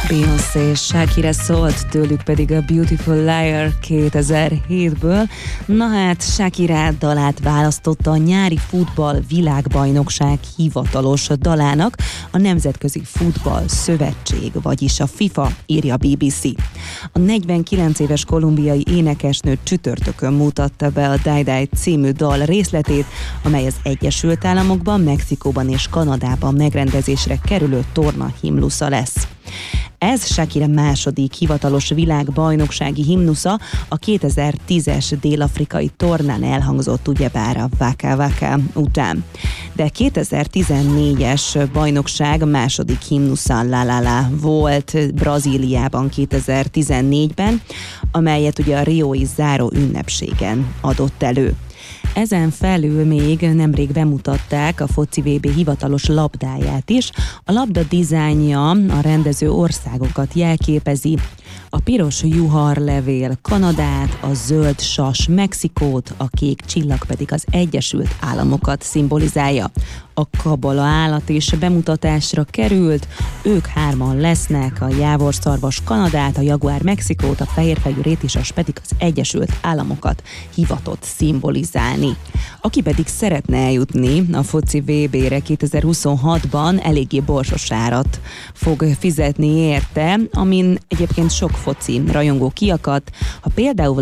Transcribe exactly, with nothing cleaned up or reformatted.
Beyoncé és Shakira szólt, tőlük pedig a Beautiful Liar kétezer-hétből. Na hát, Shakira dalát választotta a nyári futball világbajnokság hivatalos dalának a Nemzetközi Futball Szövetség, vagyis a FIFA, írja a bé bé cé. A negyvenkilenc éves kolumbiai énekesnő csütörtökön mutatta be a Die Die című dal részletét, amely az Egyesült Államokban, Mexikóban és Kanadában megrendezésre kerülő torna himnusza lesz. Ez Shakira második hivatalos világbajnoksági himnusza, a kétezer-tízes dél-afrikai tornán elhangzott ugyebár a Waka Waka után. De kétezer-tizennégyes bajnokság második himnusza La La La volt Brazíliában kétezer-tizennégyben, amelyet ugye a riói záró ünnepségen adott elő. Ezen felül még nemrég bemutatták a foci vé bé hivatalos labdáját is. A labda dizájnja a rendező országokat jelképezi. A piros juharlevél Kanadát, a zöld sas Mexikót, a kék csillag pedig az Egyesült Államokat szimbolizálja. A kabala állat is bemutatásra került, ők hárman lesznek, a jávorszarvas Kanadát, a jaguár Mexikót, a fehérfejű rétisas pedig az Egyesült Államokat hivatott szimbolizálni. Aki pedig szeretne eljutni a foci vé bére kétezer-huszonhatban, eléggé borsos árat fog fizetni érte, amin egyébként sok foci rajongó kiakadt. Ha például